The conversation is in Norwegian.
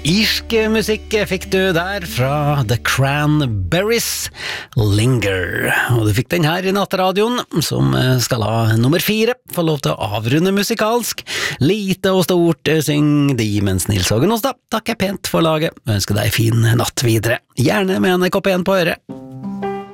irsk musikk fikk du der fra The Cranberries, Linger. Og du fikk den her i nattradioen, som skal ha nummer 4, få lov til å avrunde musikalsk. Lite og stort syng de, mens Nils Hågen Åstad takker pent for laget. Jeg ønsker deg fin natt videre. Gjerne med en kopp igjen på øret.